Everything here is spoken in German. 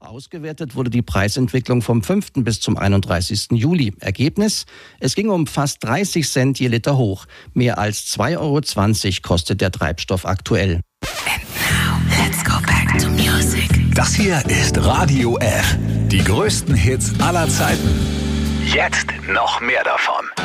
Ausgewertet wurde die Preisentwicklung vom 5. bis zum 31. Juli. Ergebnis? Es ging um fast 30 Cent je Liter hoch. Mehr als 2,20 Euro kostet der Treibstoff aktuell. And now, let's go back to music. Das hier ist Radio F. Die größten Hits aller Zeiten. Jetzt noch mehr davon.